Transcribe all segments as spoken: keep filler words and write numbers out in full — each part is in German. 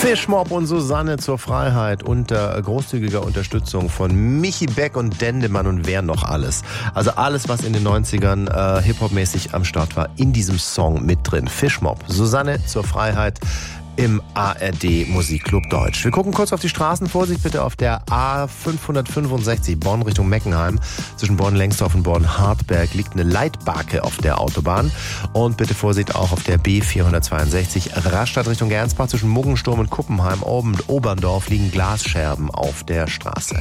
Fischmob und Susanne zur Freiheit unter großzügiger Unterstützung von Michi Beck und Dendemann und wer noch alles. Also alles, was in den neunzigern äh, Hip-Hop-mäßig am Start war, in diesem Song mit drin. Fischmob, Susanne zur Freiheit im A R D Musikclub Deutsch. Wir gucken kurz auf die Straßen. Vorsicht bitte auf der A fünfhundertfünfundsechzig Bonn Richtung Meckenheim. Zwischen Bonn-Lengsdorf und Bonn-Hartberg liegt eine Leitbarke auf der Autobahn. Und bitte Vorsicht auch auf der B vierhundertzweiundsechzig Rastatt Richtung Gernsbach. Zwischen Muggensturm und Kuppenheim oben und Oberndorf liegen Glasscherben auf der Straße.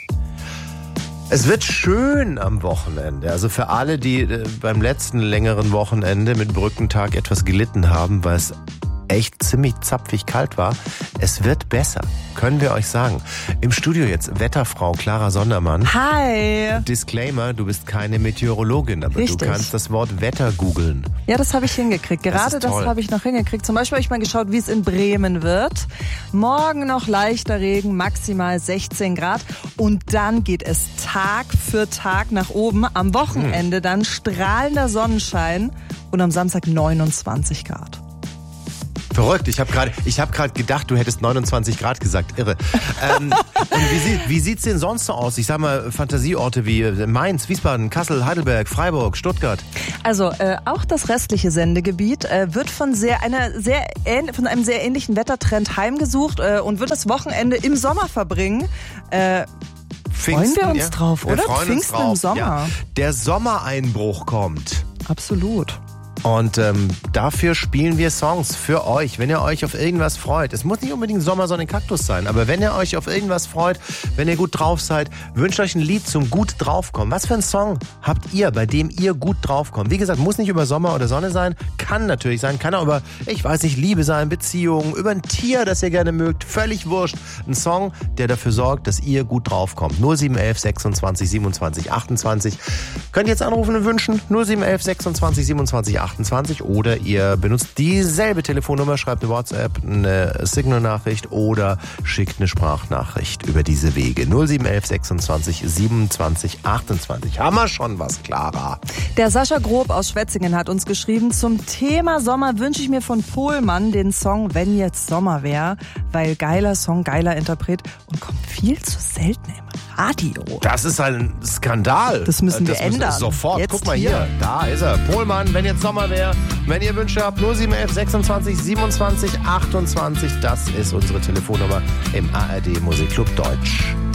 Es wird schön am Wochenende. Also für alle, die äh, beim letzten längeren Wochenende mit Brückentag etwas gelitten haben, weil es echt ziemlich zapfig kalt war. Es wird besser, können wir euch sagen. Im Studio jetzt Wetterfrau Clara Sondermann. Hi. Disclaimer, du bist keine Meteorologin, aber Richtig. Du kannst das Wort Wetter googeln. Ja, das habe ich hingekriegt. Gerade das, das habe ich noch hingekriegt. Zum Beispiel habe ich mal geschaut, wie es in Bremen wird. Morgen noch leichter Regen, maximal sechzehn Grad. Und dann geht es Tag für Tag nach oben. Am Wochenende hm. dann strahlender Sonnenschein und am Samstag neunundzwanzig Grad. Verrückt, ich habe gerade ich hab gerade gedacht, du hättest neunundzwanzig Grad gesagt, irre. ähm, und wie, sieht, wie sieht's denn sonst so aus? Ich sag mal, Fantasieorte wie Mainz, Wiesbaden, Kassel, Heidelberg, Freiburg, Stuttgart. Also äh, auch das restliche Sendegebiet äh, wird von, sehr, einer sehr ähn, von einem sehr ähnlichen Wettertrend heimgesucht äh, und wird das Wochenende im Sommer verbringen. Äh, Pfingsten, freuen wir uns ja, drauf, oder? Pfingsten drauf. Im Sommer. Ja. Der Sommereinbruch kommt. Absolut. Und ähm, dafür spielen wir Songs für euch, wenn ihr euch auf irgendwas freut. Es muss nicht unbedingt Sommersonne Kaktus sein, aber wenn ihr euch auf irgendwas freut, wenn ihr gut drauf seid, wünscht euch ein Lied zum gut draufkommen. Was für ein Song habt ihr, bei dem ihr gut draufkommt? Wie gesagt, muss nicht über Sommer oder Sonne sein, kann natürlich sein, kann auch über, ich weiß nicht, Liebe sein, Beziehungen, über ein Tier, das ihr gerne mögt, völlig wurscht. Ein Song, der dafür sorgt, dass ihr gut draufkommt. null sieben eins eins sechsundzwanzig siebenundzwanzig achtundzwanzig. Könnt ihr jetzt anrufen und wünschen? null sieben eins eins sechsundzwanzig siebenundzwanzig achtundzwanzig. Oder ihr benutzt dieselbe Telefonnummer, schreibt eine WhatsApp, eine Signal-Nachricht oder schickt eine Sprachnachricht über diese Wege. null sieben eins eins sechsundzwanzig siebenundzwanzig achtundzwanzig. Haben wir schon was, Clara? Der Sascha Grob aus Schwetzingen hat uns geschrieben, zum Thema Sommer wünsche ich mir von Pohlmann den Song Wenn jetzt Sommer wär, weil geiler Song, geiler Interpret und kommt viel zu selten im Radio. Das ist ein Skandal. Das müssen wir das ändern. Müssen sofort. Jetzt Guck mal hier. hier. Da ist er. Pohlmann, wenn jetzt Sommer wäre. Wenn ihr Wünsche habt, null sieben eins eins sechsundzwanzig siebenundzwanzig achtundzwanzig. Das ist unsere Telefonnummer im A R D Musikclub Deutsch.